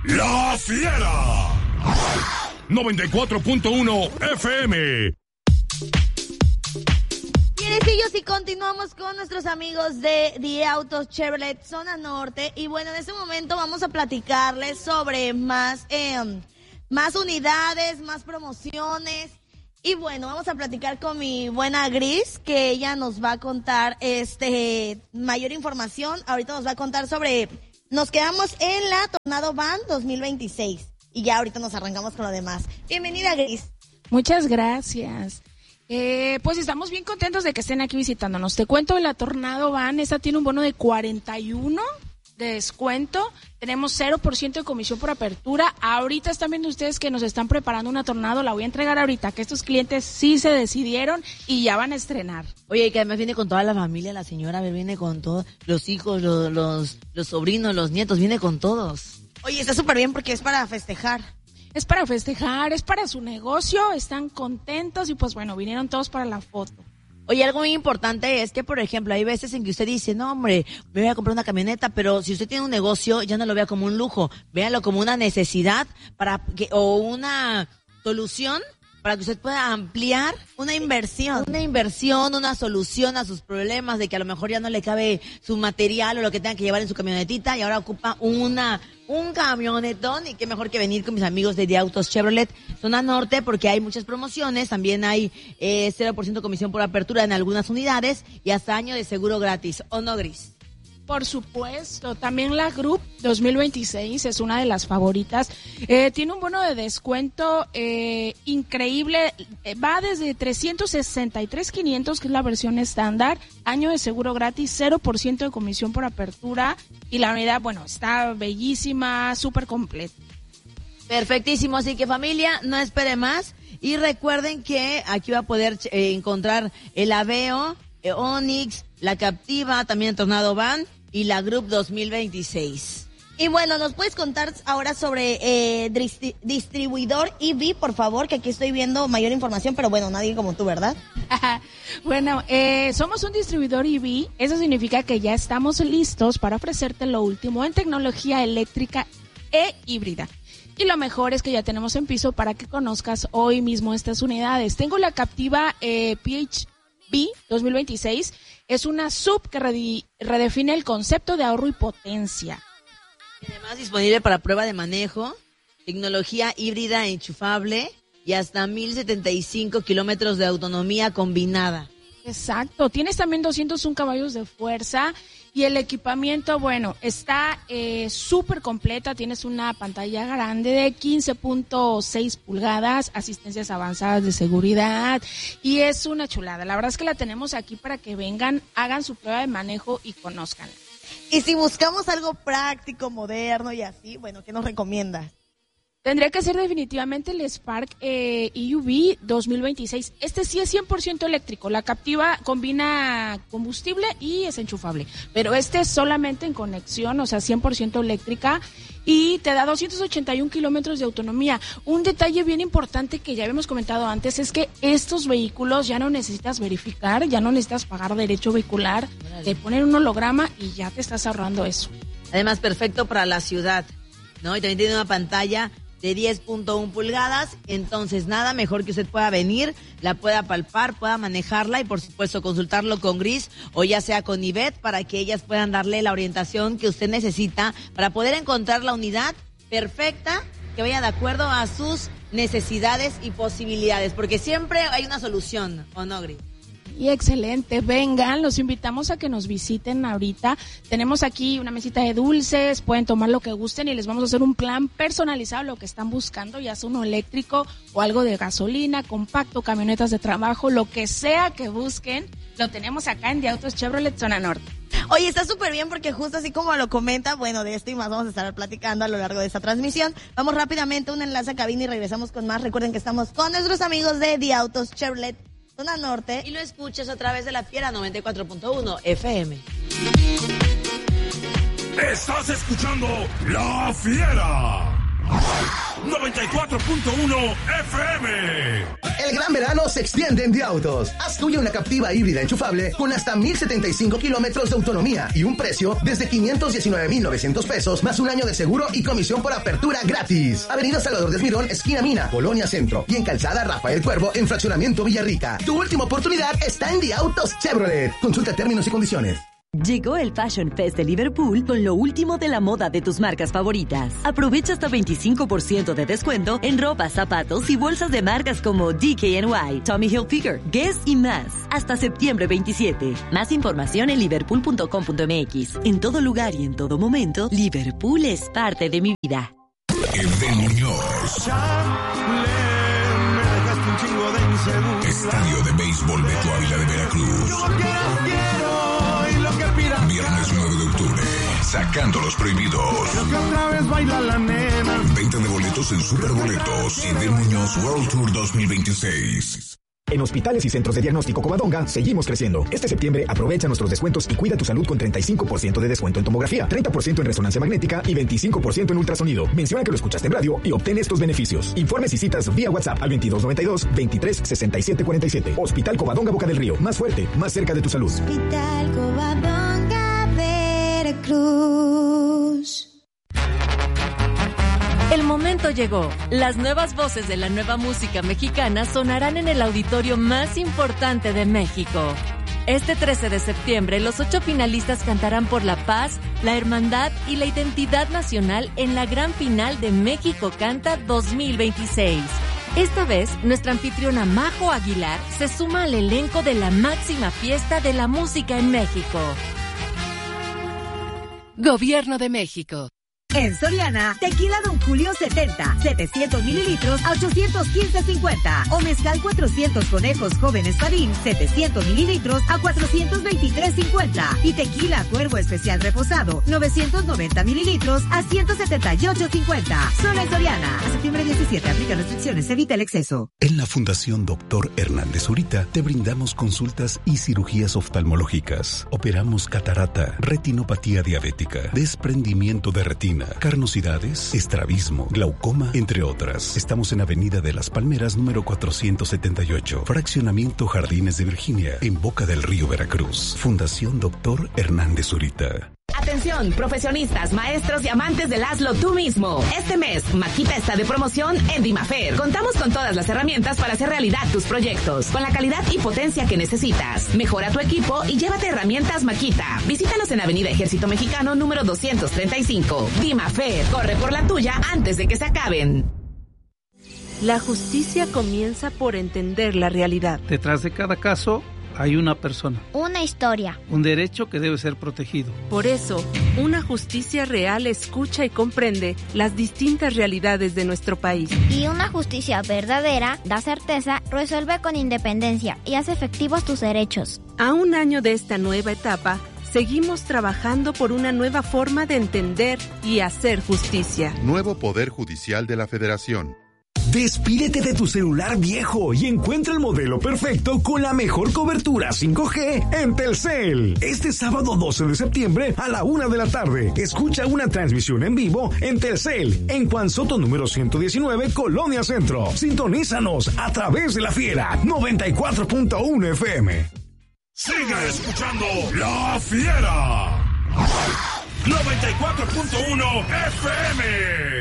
La Fiera. 94.1 FM. Fierecillos, y continuamos con nuestros amigos de The Autos Chevrolet Zona Norte. Y bueno, en este momento vamos a platicarles sobre más unidades, más promociones. Y bueno, vamos a platicar con mi buena Gris, que ella nos va a contar mayor información. Ahorita nos va a contar sobre... Nos quedamos en la Tornado Van 2026. Y ya ahorita nos arrancamos con lo demás. Bienvenida, Gris. Muchas gracias. Pues estamos bien contentos de que estén aquí visitándonos. Te cuento, la Tornado Van, esta tiene un bono de 41 de descuento. Tenemos 0% de comisión por apertura. Ahorita están viendo ustedes que nos están preparando una Tornado. La voy a entregar ahorita, que estos clientes sí se decidieron y ya van a estrenar. Oye, y que además viene con toda la familia, la señora, a ver, viene con todos los hijos, los sobrinos, los nietos, viene con todos. Oye, está súper bien porque es para festejar. Es para festejar, es para su negocio, están contentos y pues bueno, vinieron todos para la foto. Oye, algo muy importante es que, por ejemplo, hay veces en que usted dice, no, hombre, me voy a comprar una camioneta, pero si usted tiene un negocio, ya no lo vea como un lujo, véalo como una necesidad o una solución para que usted pueda ampliar una inversión, una solución a sus problemas, de que a lo mejor ya no le cabe su material o lo que tenga que llevar en su camionetita y ahora ocupa un camionetón, y qué mejor que venir con mis amigos de The Autos Chevrolet Zona Norte, porque hay muchas promociones, también hay 0% comisión por apertura en algunas unidades y hasta año de seguro gratis, ¿o no, Gris? Por supuesto, también la Group 2026 es una de las favoritas. Tiene un bono de descuento increíble, va desde 363,500, que es la versión estándar, año de seguro gratis, 0% de comisión por apertura, y la unidad, bueno, está bellísima, súper completa. Perfectísimo, así que familia, no espere más, y recuerden que aquí va a poder encontrar el Aveo, Onix, la Captiva, también Tornado Van y la Group 2026. Y bueno, ¿nos puedes contar ahora sobre distribuidor EV, por favor? Que aquí estoy viendo mayor información, pero bueno, nadie como tú, ¿verdad? Bueno, somos un distribuidor EV. Eso significa que ya estamos listos para ofrecerte lo último en tecnología eléctrica e híbrida. Y lo mejor es que ya tenemos en piso para que conozcas hoy mismo estas unidades. Tengo la Captiva PHEV 2026. Es una sub que redefine el concepto de ahorro y potencia. Y además disponible para prueba de manejo, tecnología híbrida enchufable y hasta 1,075 kilómetros de autonomía combinada. Exacto, tienes también 201 caballos de fuerza y el equipamiento, bueno, está súper completa. Tienes una pantalla grande de 15.6 pulgadas, asistencias avanzadas de seguridad y es una chulada. La verdad es que la tenemos aquí para que vengan, hagan su prueba de manejo y conozcan. Y si buscamos algo práctico, moderno y así, bueno, ¿qué nos recomiendas? Tendría que ser definitivamente el Spark EUV 2026. Este sí es 100% eléctrico. La Captiva combina combustible y es enchufable. Pero este es solamente en conexión, o sea, 100% eléctrica. Y te da 281 kilómetros de autonomía. Un detalle bien importante que ya habíamos comentado antes es que estos vehículos ya no necesitas verificar, ya no necesitas pagar derecho vehicular. Te ponen un holograma y ya te estás ahorrando eso. Además, perfecto para la ciudad, ¿no? Y también tiene una pantalla de 10.1 pulgadas, entonces nada mejor que usted pueda venir, la pueda palpar, pueda manejarla y por supuesto consultarlo con Gris o ya sea con Ivette para que ellas puedan darle la orientación que usted necesita para poder encontrar la unidad perfecta que vaya de acuerdo a sus necesidades y posibilidades, porque siempre hay una solución, ¿o no, Gris? Y excelente, vengan, los invitamos a que nos visiten ahorita. Tenemos aquí una mesita de dulces, pueden tomar lo que gusten y les vamos a hacer un plan personalizado, lo que están buscando, ya sea uno eléctrico o algo de gasolina, compacto, camionetas de trabajo, lo que sea que busquen, lo tenemos acá en The Autos Chevrolet Zona Norte. Oye, está súper bien porque justo así como lo comenta, bueno, de esto y más vamos a estar platicando a lo largo de esta transmisión. Vamos rápidamente a un enlace a cabina y regresamos con más. Recuerden que estamos con nuestros amigos de The Autos Chevrolet Zona Norte. Y lo escuchas a través de la Fiera 94.1 FM. Estás escuchando La Fiera. 94.1 FM. El gran verano se extiende en Diautos. Haz tuya una Captiva híbrida enchufable con hasta 1,075 kilómetros de autonomía y un precio desde 519,900 pesos, más un año de seguro y comisión por apertura gratis. Avenida Salvador de Esmirón, esquina Mina, Colonia Centro. Y en Calzada Rafael Cuervo, en Fraccionamiento Villarrica. Tu última oportunidad está en Diautos Chevrolet. Consulta términos y condiciones. Llegó el Fashion Fest de Liverpool con lo último de la moda de tus marcas favoritas. Aprovecha hasta 25% de descuento en ropa, zapatos y bolsas de marcas como DKNY, Tommy Hilfiger, Guess y más. Hasta septiembre 27. Más información en liverpool.com.mx. En todo lugar y en todo momento, Liverpool es parte de mi vida. El de Muñoz. Estadio de Béisbol Beto Ávila de Veracruz. Viernes 9 de octubre, sacando los prohibidos. Lo que otra vez baila la nena. Venta de boletos en Superboletos y de Muñoz World Tour 2026. En hospitales y centros de diagnóstico Covadonga seguimos creciendo. Este septiembre aprovecha nuestros descuentos y cuida tu salud con 35% de descuento en tomografía, 30% en resonancia magnética y 25% en ultrasonido. Menciona que lo escuchaste en radio y obtén estos beneficios. Informes y citas vía WhatsApp al 2292-236747. Hospital Covadonga Boca del Río. Más fuerte, más cerca de tu salud. Hospital Covadonga Veracruz. El momento llegó. Las nuevas voces de la nueva música mexicana sonarán en el auditorio más importante de México. Este 13 de septiembre, los 8 finalistas cantarán por la paz, la hermandad y la identidad nacional en la gran final de México Canta 2026. Esta vez, nuestra anfitriona Majo Aguilar se suma al elenco de la máxima fiesta de la música en México. Gobierno de México. En Soriana, tequila Don Julio 70, 700 mililitros a 815.50. O mezcal 400 conejos jóvenes Padín, 700 mililitros a 423.50. Y tequila Cuervo Especial Reposado, 990 mililitros a 178.50. Solo en Soriana. A septiembre 17, aplica restricciones, evita el exceso. En la Fundación Dr. Hernández Zurita te brindamos consultas y cirugías oftalmológicas. Operamos catarata, retinopatía diabética, desprendimiento de retina, carnosidades, estrabismo, glaucoma, entre otras. Estamos en Avenida de las Palmeras, número 478, Fraccionamiento Jardines de Virginia, en Boca del Río, Veracruz. Fundación Dr. Hernández Zurita. Atención, profesionistas, maestros y amantes del hazlo tú mismo. Este mes, Maquita está de promoción en Dimafer. Contamos con todas las herramientas para hacer realidad tus proyectos, con la calidad y potencia que necesitas. Mejora tu equipo y llévate herramientas Maquita. Visítanos en Avenida Ejército Mexicano, número 235. Dimafer, corre por la tuya antes de que se acaben. La justicia comienza por entender la realidad. Detrás de cada caso hay una persona. Una historia. Un derecho que debe ser protegido. Por eso, una justicia real escucha y comprende las distintas realidades de nuestro país. Y una justicia verdadera da certeza, resuelve con independencia y hace efectivos tus derechos. A un año de esta nueva etapa, seguimos trabajando por una nueva forma de entender y hacer justicia. Nuevo Poder Judicial de la Federación. Despídete de tu celular viejo y encuentra el modelo perfecto con la mejor cobertura 5G en Telcel. Este sábado 12 de septiembre a la 1 de la tarde, escucha una transmisión en vivo en Telcel, en Juan Soto número 119, Colonia Centro. Sintonízanos a través de La Fiera 94.1 FM. Sigue escuchando La Fiera 94.1 FM.